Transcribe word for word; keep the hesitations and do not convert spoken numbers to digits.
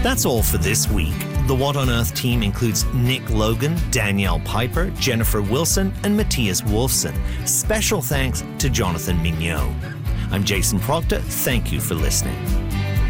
That's all for this week. The What on Earth team includes Nick Logan, Danielle Piper, Jennifer Wilson, and Matthias Wolfson. Special thanks to Jonathan Mignot. I'm Jason Proctor. Thank you for listening.